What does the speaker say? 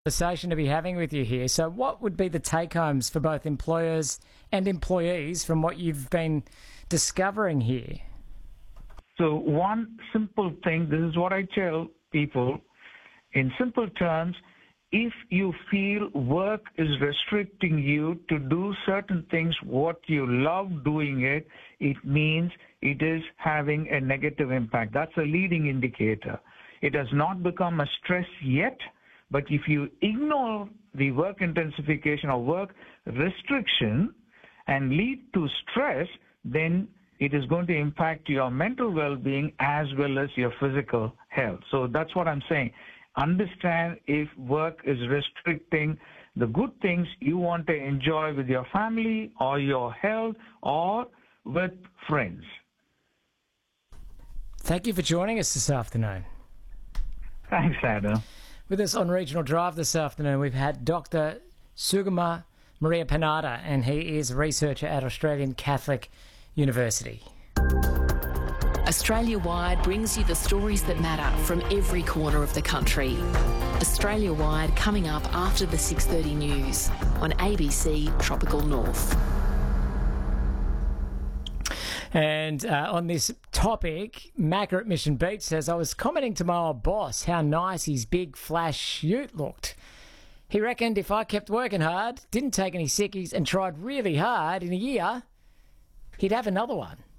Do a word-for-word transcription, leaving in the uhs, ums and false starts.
Conversation to be having with you here. So what would be the take-homes for both employers and employees from what you've been discovering here? So one simple thing, this is what I tell people, in simple terms, if you feel work is restricting you to do certain things, what you love doing it, it means it is having a negative impact. That's a leading indicator. It has not become a stress yet, but if you ignore the work intensification or work restriction and lead to stress, then it is going to impact your mental well-being as well as your physical health. So that's what I'm saying. Understand if work is restricting the good things you want to enjoy with your family or your health or with friends. Thank you for joining us this afternoon. Thanks, Adam. With us on Regional Drive this afternoon, we've had Doctor Sugama Maria Panada, and he is a researcher at Australian Catholic University. Australia-wide brings you the stories that matter from every corner of the country. Australia-wide coming up after the six thirty news on A B C Tropical North. And uh, on this topic, Macca at Mission Beach says, I was commenting to my old boss how nice his big flash ute looked. He reckoned if I kept working hard, didn't take any sickies and tried really hard in a year, he'd have another one.